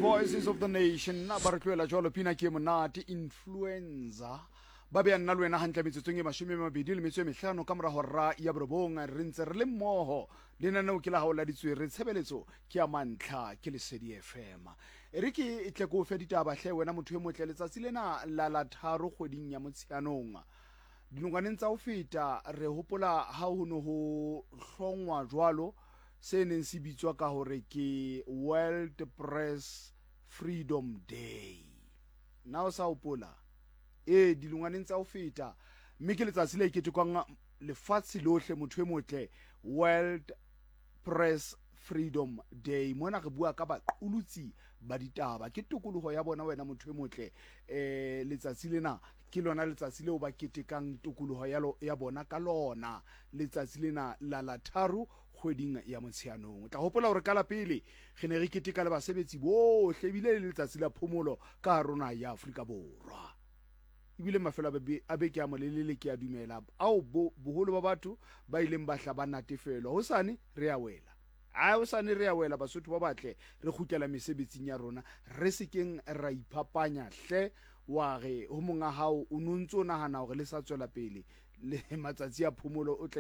Voices of the Nation ba re tloela jalo pina ke monate influencer ba be nna le wena hantle metsetsong e 25 ka mora hora ya borobong re ntse re le mmoho le nna o ke la haola ditswere tshebeletso ke ya mantlha ke Lesedi FM re ke tle go fe ditaba hle wena motho e motle letsatsi lena la tharo kgweding ya Motsheanong dinongwaneng tsa ho feta re hopola ha ho no ho hlongwa jwalo se neng se bitswa ka hore ke World Press Freedom Day na o sa hopola dilongwaneng tsa ho feta mme ke letsatsi le iketekwang lefatshe lohle motho e motle World Press Freedom Day mona re bua ka baqolotsi ba ditaba ke tokoloho ya bona wena motho e motle letsatsi lena ke lona letsatsi leo ba ketekang tokoloho ya bona ka lona letsatsi lena la tharo kgweding ya Motsheanong tla hopola hore ka la pele re ne re keteka le basebetsi bohle bile le letsatsi la phomolo ka rona ya Afrika Borwa ibile mafelo a beke a molelele ke a dumela ao boholo ba batho ba ileng ba hla ba natefelo hosane re a wela hosane re a wela Basotho ba batle re kgutlela mesebetsing ya rona re sekeng ra iphapanya hle wa re ho monga hao o nontso nahana hore le sa tswela pele le matsatsi a phomolo o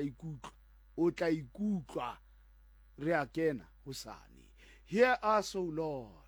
tla ikutlwa re a kena hosane. Hear us, O Lord.